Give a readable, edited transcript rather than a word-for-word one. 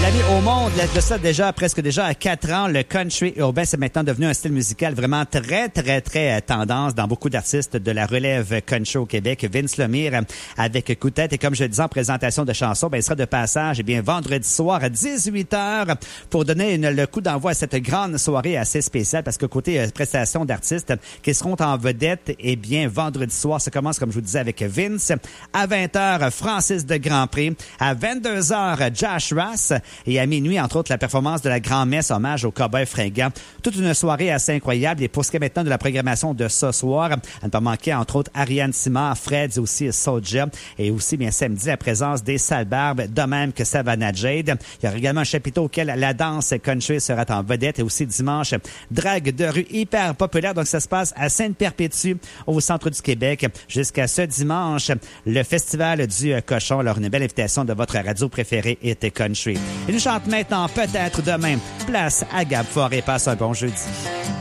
amis, au monde, de ça presque déjà à 4 ans, le country urbain, c'est maintenant devenu un style musical vraiment très tendance dans beaucoup d'artistes de la relève country au Québec. Vince Lemire avec Coup de tête. Et comme je le disais en présentation de chansons, il sera de passage vendredi soir à 18h pour donner le coup d'envoi à cette grande soirée assez spéciale parce que côté prestation d'artistes qui seront en vedette, vendredi soir, ça commence comme je vous disais avec Vince. À 20h, Francis de Grandpré. À 22h, Josh Rass. Et à minuit, entre autres, la performance de la grand-messe hommage au cowboy fringant. Toute une soirée assez incroyable. Et pour ce qui est maintenant de la programmation de ce soir, à ne pas manquer, entre autres, Ariane Simard, Fred et aussi Soulja. Et aussi, samedi, la présence des Salles-Barbes, de même que Savannah Jade. Il y aura également un chapiteau auquel la danse country sera en vedette. Et aussi dimanche, drague de rue hyper populaire. Donc, ça se passe à Sainte-Perpétue, au centre du Québec. Jusqu'à ce dimanche, le Festival du Cochon. Alors, une belle invitation de votre radio préférée était country. Il nous chante maintenant peut-être demain. Place à Gab Forêt. Passe un bon jeudi.